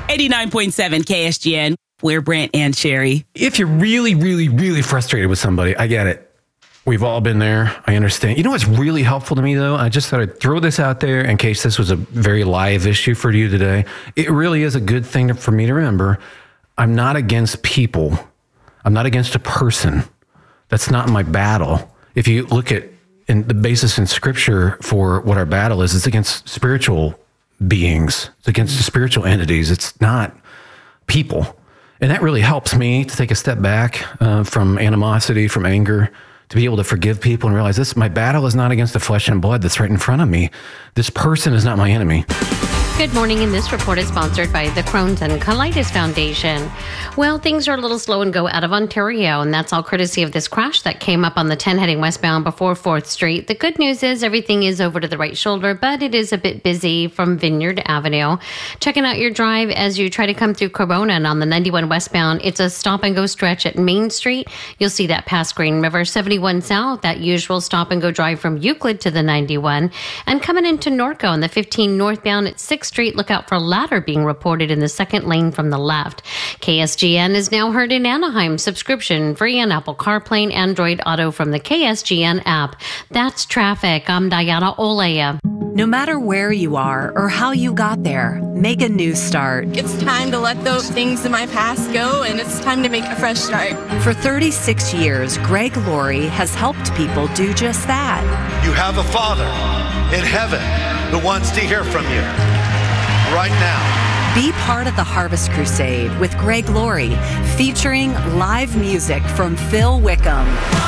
89.7 KSGN. We're Brent and Sherry. If you're really, really, really frustrated with somebody, I get it. We've all been there. I understand. You know what's really helpful to me, though? I just thought I'd throw this out there in case this was a very live issue for you today. It really is a good thing for me to remember. I'm not against people. I'm not against a person. That's not my battle. If you look at the basis in Scripture for what our battle is, it's against spiritual beings. It's against the spiritual entities. It's not people. And that really helps me to take a step back from animosity, from anger, to be able to forgive people and realize this, my battle is not against the flesh and blood that's right in front of me. This person is not my enemy. Good morning, and this report is sponsored by the Crohn's and Colitis Foundation. Well, things are a little slow and go out of Ontario, and that's all courtesy of this crash that came up on the 10 heading westbound before 4th Street. The good news is everything is over to the right shoulder, but it is a bit busy from Vineyard Avenue. Checking out your drive as you try to come through Corona and on the 91 westbound, it's a stop-and-go stretch at Main Street. You'll see that past Green River. 71 south, that usual stop-and-go drive from Euclid to the 91. And coming into Norco on the 15 northbound at 6th Street, look out for a ladder being reported in the second lane from the left. KSGN is now heard in Anaheim. Subscription free on Apple CarPlay and Android Auto from the KSGN app. That's traffic. I'm Diana Olea. No matter where you are or how you got there, make a new start. It's time to let those things in my past go, and it's time to make a fresh start. For 36 years, Greg Laurie has helped people do just that. You have a Father in heaven who wants to hear from you right now. Be part of the Harvest Crusade with Greg Laurie, featuring live music from Phil Wickham,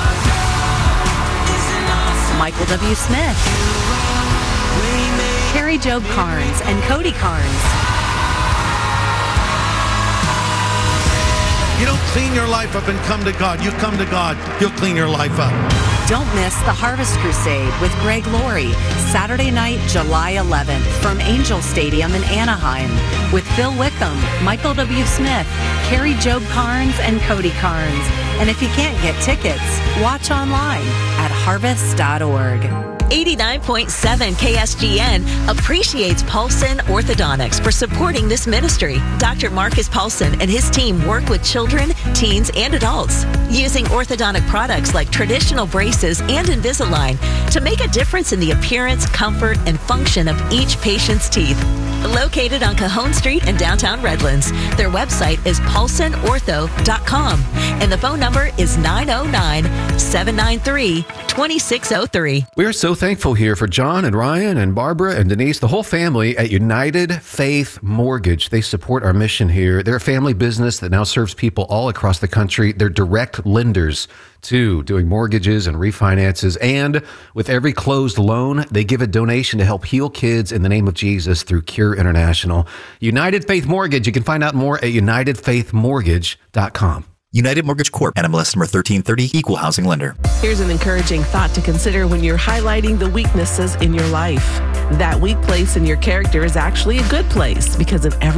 Michael W. Smith, Carrie Job Carnes, and Cody Carnes. You don't clean your life up and come to God. You come to God, He'll clean your life up. Don't miss the Harvest Crusade with Greg Laurie, Saturday night, July 11th from Angel Stadium in Anaheim with Phil Wickham, Michael W. Smith, Carrie Job Carnes, and Cody Carnes. And if you can't get tickets, watch online at harvest.org. 89.7 KSGN appreciates Paulson Orthodontics for supporting this ministry. Dr. Marcus Paulson and his team work with children, teens, and adults using orthodontic products like traditional braces and Invisalign to make a difference in the appearance, comfort, and function of each patient's teeth. Located on Cajon Street in downtown Redlands. Their website is paulsonortho.com, and the phone number is 909-793-2603. We are so thankful here for John and Ryan and Barbara and Denise, the whole family at United Faith Mortgage. They support our mission here. They're a family business that now serves people all across the country. They're direct lenders too, doing mortgages and refinances. And with every closed loan, they give a donation to help heal kids in the name of Jesus through Cure International. United Faith Mortgage. You can find out more at unitedfaithmortgage.com. United Mortgage Corp. NMLS number 1330, Equal Housing Lender. Here's an encouraging thought to consider when you're highlighting the weaknesses in your life. That weak place in your character is actually a good place, because in every